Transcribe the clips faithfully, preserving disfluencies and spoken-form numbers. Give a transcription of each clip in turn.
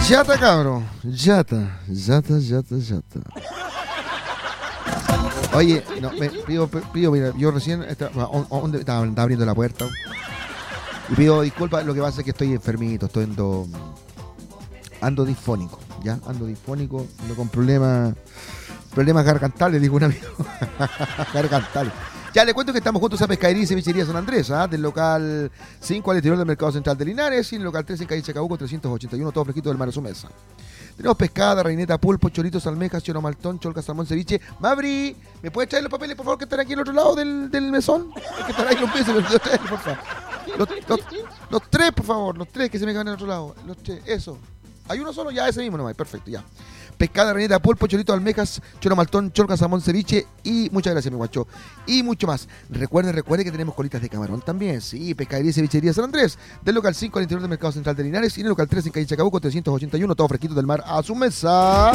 Yata, cabrón. Yata, yata, yata, yata. Oye, no, me pido, pido, mira, yo recién estaba, estaba, estaba abriendo la puerta y pido disculpas. Lo que pasa es que estoy enfermito, estoy ando, ando disfónico, ya, ando disfónico, ando con problemas, problemas gargantales, dijo un amigo. Gargantales. Ya le cuento que estamos juntos a Pescadería y Cevichería San Andrés, ¿eh? Del local cinco al interior del Mercado Central de Linares y en el local tres en calle Chacabuco trescientos ochenta y uno, todo fresquito del mar a su mesa. Tenemos pescada, reineta, pulpo, choritos, almejas, choro maltón, cholca, salmón, ceviche. Mabri, ¿me puedes traer los papeles, por favor, que están aquí al otro lado del, del mesón? Es que están ahí los pesos, los tres, por favor. Los, los, los tres, por favor, los tres que se me quedan al otro lado. Los tres, eso. ¿Hay uno solo? Ya, ese mismo nomás, perfecto, ya. Pescada, reineta, pulpo, choritos, almejas, choro maltón, cholca, salmón, ceviche y muchas gracias, mi guacho. Y mucho más. Recuerden, recuerden que tenemos colitas de camarón también. Sí, Pescadería y Cevichería San Andrés. Del local cinco al interior del Mercado Central de Linares y en el local tres en calle Chacabuco trescientos ochenta y uno, todo fresquito del mar a su mesa.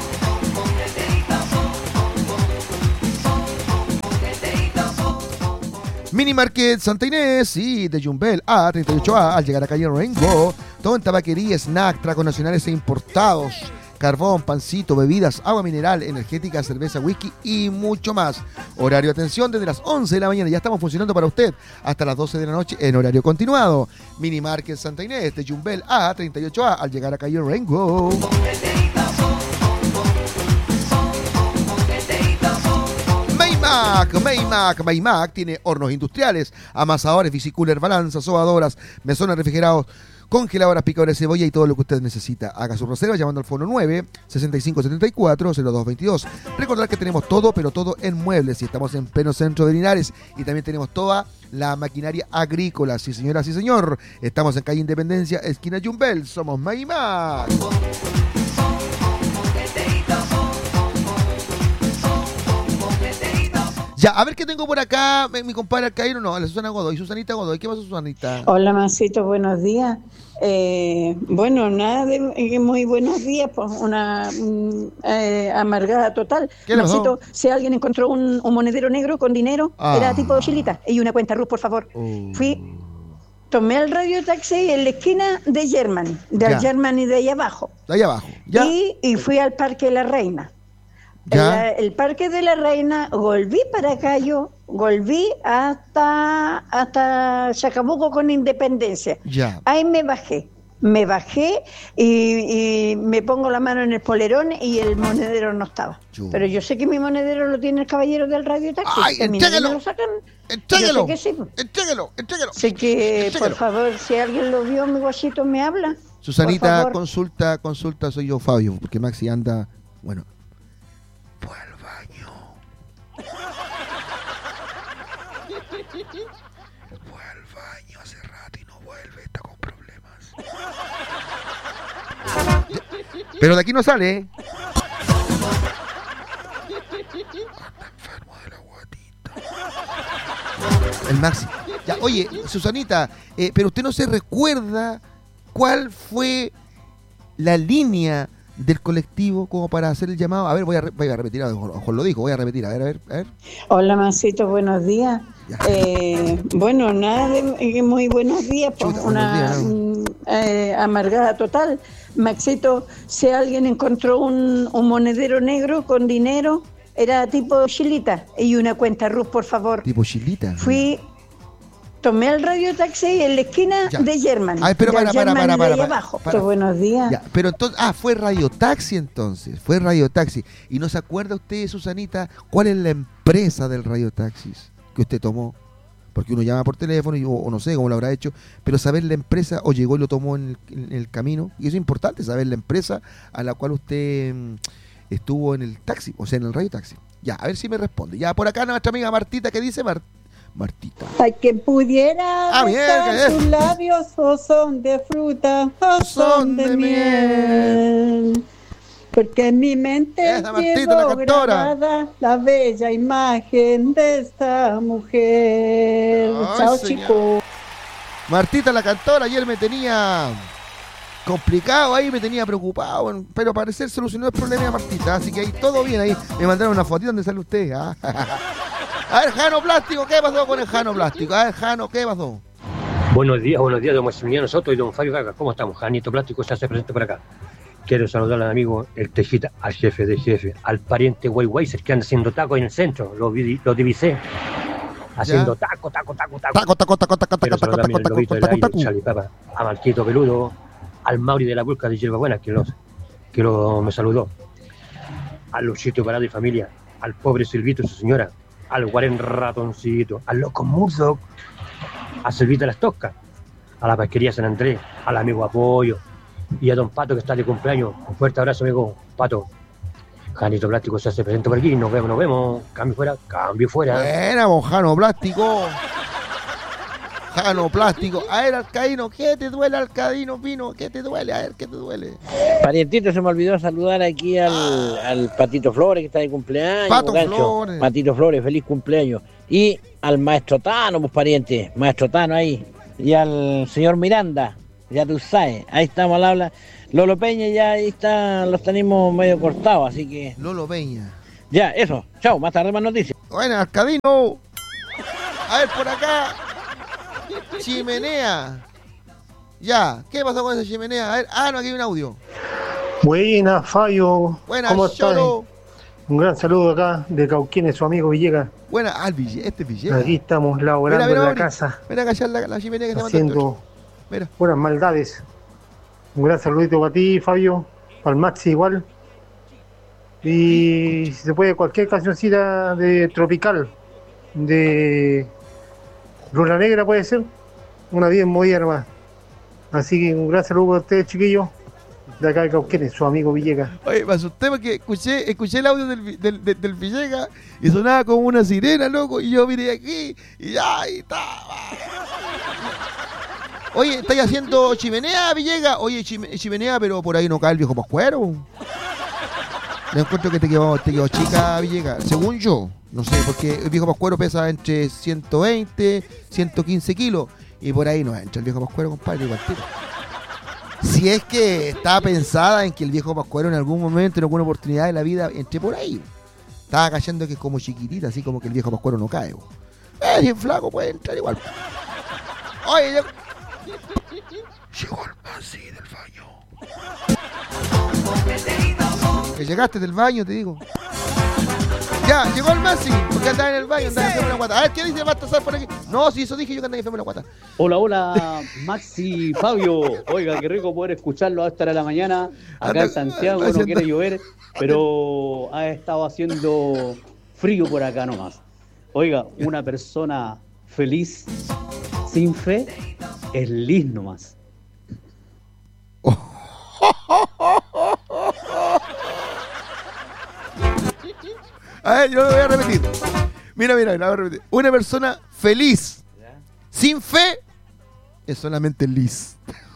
Mini Market Santa Inés, sí, de Jumbel A treinta y ocho A, al llegar a calle Rainbow. Todo en tabaquería, snack, tragos nacionales e importados. Carbón, pancito, bebidas, agua mineral, energética, cerveza, whisky y mucho más. Horario de atención desde las once de la mañana. Ya estamos funcionando para usted hasta las doce de la noche en horario continuado. Mini Market Santa Inés de Jumbel A treinta y ocho A al llegar a calle Rainbow. Maymac, Maymac, Maymac tiene hornos industriales, amasadores, bicicooler, balanzas, sobadoras, mesones refrigerados, congeladoras, picadores de cebolla y todo lo que usted necesita. Haga su reserva llamando al fono nueve, sesenta y cinco setenta y cuatro, cero dos veintidós. Recordar que tenemos todo, pero todo en muebles y estamos en pleno centro de Linares y también tenemos toda la maquinaria agrícola. Sí, señora, sí, señor. Estamos en calle Independencia, esquina Jumbel. Somos Maymac. Ya, a ver qué tengo por acá, mi, mi compadre Alcaíno, no, la Susana Godoy, Susanita Godoy, ¿qué pasa, Susanita? Hola, Mancito, buenos días. Eh, bueno, nada de eh, muy buenos días, pues una mm, eh, amargada total. Mancito, si alguien encontró un, un monedero negro con dinero, ah. era tipo de chilita, y una cuenta Rus, por favor. Uh. Fui, tomé el radiotaxi en la esquina de Germany, de Germany de ahí abajo. De ahí abajo, ya. Y, y fui al Parque de la Reina. El, el Parque de la Reina, volví para acá yo, volví hasta hasta Chacabuco con Independencia. Ya. Ahí me bajé, me bajé y, y me pongo la mano en el polerón y el monedero no estaba. Yo. Pero yo sé que mi monedero lo tiene el caballero del radiotaxi. ¡Ay, entrégalo! Lo sacan. ¡Entrégalo! Yo sé que sí. ¡Entrégalo! ¡Entrégalo! Sé que, entrégalo. Por favor, si alguien lo vio, mi guachito me habla. Susanita, consulta, consulta, soy yo, Fabio, porque Maxi anda, bueno... Fue al baño. Fue al baño hace rato y no vuelve, está con problemas. Pero de aquí no sale, ¿eh? Anda enfermo de la guatita. El Maxi. Ya, oye, Susanita, eh, pero usted no se recuerda cuál fue la línea del colectivo como para hacer el llamado. A ver, voy a, re- voy a repetir, a lo mejor lo dijo, voy a repetir, a ver, a ver, a ver. Hola, Mancito, buenos días. Eh, bueno, nada de eh, muy buenos días, pues Chuta, una buenos días, ¿no? mm, eh, amargada total. Maxito, si alguien encontró un, un monedero negro con dinero, era tipo chilita, y una cuenta Rus, por favor. Tipo chilita. Fui... Tomé el radiotaxi en la esquina ya. de Germany. Ay, pero para, para, para, para, para, abajo. para. Buenos días. Ya, pero entonces, ah, fue radiotaxi entonces, fue radiotaxi. ¿Y no se acuerda usted, Susanita, cuál es la empresa del radiotaxis que usted tomó? Porque uno llama por teléfono y, o, o no sé cómo lo habrá hecho, pero saber la empresa o llegó y lo tomó en el, en el camino. Y eso es importante, saber la empresa a la cual usted mmm, estuvo en el taxi, o sea, en el radiotaxi. Ya, a ver si me responde. Ya, por acá nuestra amiga Martita, ¿qué dice Martita? Martita. Ay, que pudiera ah, besar sus labios o son de fruta o son de, de miel. Porque en mi mente esa Martita, la grabada la bella imagen de esta mujer. Ay, chao, señor. chicos. Martita, la cantora, ayer me tenía complicado ahí, me tenía preocupado, pero parecer solucionó el problema de Martita, así que ahí todo bien ahí. Me mandaron una fotito donde sale usted. ¿Ah? A ver, Jano Plástico, ¿qué pasó con el Jano Plástico? A ver, Jano, ¿qué pasó? Buenos días, buenos días, don Maximiliano Soto y don Fabio Gaga. ¿Cómo estamos? Janito Plástico se hace presente por acá. quiero saludar al amigo El Tejita, al jefe de jefe, al pariente Weiweiser que anda haciendo taco en el centro, lo, vi, lo divisé, haciendo ¿Ya? taco, taco, taco, taco. Taco, taco, taco, taco, Quiero taco, saludar taco, al taco, lobito del taco, aire, taco. Salipapa, a Marquito Peludo, al Mauri de la Vulca de Hierbabuena, que, los, que lo, me saludó, al Luchito Parado y familia, al pobre Silvito y su señora, al Guarén Ratoncito, al Loco Murdoch, a Silvita Las Toscas, a la Pesquería San Andrés, al amigo Apoyo y a don Pato que está de cumpleaños. Un fuerte abrazo, amigo Pato. Janito Plástico se hace presente por aquí. Nos vemos, nos vemos. Cambio fuera, cambio fuera. Buena, vos, Jano Plástico. Jano Plástico. A ver, Alcadino, ¿qué te duele, Alcadino Pino? ¿Qué te duele? A ver, ¿qué te duele? Parientito, se me olvidó saludar aquí al, al Patito Flores, que está de cumpleaños. Pato Gancho. Flores. Patito Flores, feliz cumpleaños. Y al maestro Tano, pues pariente, maestro Tano ahí. Y al señor Miranda, ya tú sabes, ahí estamos al habla. Lolo Peña ya ahí está, los tenemos medio cortados, así que... Lolo Peña. Ya, eso, chao, más tarde más noticias. Bueno, Alcadino. A ver, por acá. Chimenea. Ya, ¿qué pasó con esa chimenea? A ver, ah, no, aquí hay un audio. Buenas, Fabio. Buenas, ¿Cómo estás? Cholo. Un gran saludo acá de Cauquienes, su amigo Villegas. Buenas, ah, el Ville- este es Villegas. Aquí estamos laborando Mira, mira, en la Mauri. casa, Mira acá ya la, la chimenea que se manda haciendo Mira. buenas maldades. Un gran saludito para ti, Fabio, para el Maxi igual. Y si se puede, cualquier cancioncita de Tropical, de Luna Negra puede ser, una bien movida nomás. Así que un gran saludo para ustedes, chiquillos, de acá de Cauquienes, su amigo Villegas. Oye, me asusté porque escuché, escuché el audio del, del, del, del Villegas y sonaba como una sirena, loco, y yo miré aquí y ya, ahí estaba. Oye, ¿estáis haciendo chimenea, Villegas? Oye, chime- chimenea, pero por ahí no cae el viejo Pascuero. Me encuentro que te quedó, te quedó chica, Villegas, según yo. No sé, porque el viejo Pascuero pesa entre ciento veinte, ciento quince kilos. Y por ahí no entra el viejo Pascuero, compadre, igual tiro. Si es que está pensada en que el viejo Pascuero en algún momento, en alguna oportunidad de la vida, entre por ahí. Estaba cachando que es como chiquitita, así como que el viejo Pascuero no cae. bo. Eh, si es flaco puede entrar igual. Oye, ya... Llegó el Masi del baño. Que llegaste del baño, te digo. Ya, llegó el Masi, porque andaba en el baño, andaba enfermo en la guata. A ver, ¿qué dice Baltasar por aquí? No, si eso dije yo que andaba enfermo en la guata. Hola, hola, Maxi, Fabio. Oiga, qué rico poder escucharlo a esta hora de la mañana. Acá Anda- en Santiago haciendo- no quiere llover, pero ha estado haciendo frío por acá nomás. Oiga, una persona feliz, sin fe, es Liz nomás. A ver, yo lo voy a repetir. Mira, mira, mira, voy a repetir. Una persona feliz, sin fe, es solamente Liz.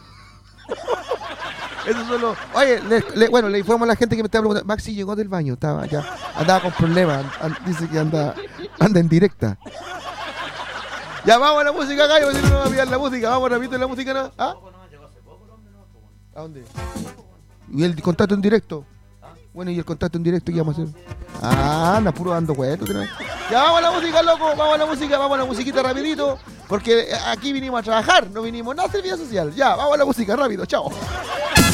Eso solo. Oye, le, le, bueno, le informo a la gente que me estaba preguntando. Maxi llegó del baño, estaba ya, andaba con problemas, and, dice que anda, anda en directa. Ya vamos a la música, gallo, si no nos va a pillar la música, vamos rapidito la música, ¿no? ¿Ah? ¿A dónde? ¿Y el contacto en directo? Bueno, ¿y el contacto en directo qué vamos a hacer? Ah, anda puro dando cuentos. Ya vamos a la música, loco, vamos a la música, vamos a la musiquita rapidito, porque aquí vinimos a trabajar, no vinimos nada a hacer vida social. Ya, vamos a la música, rápido, chao.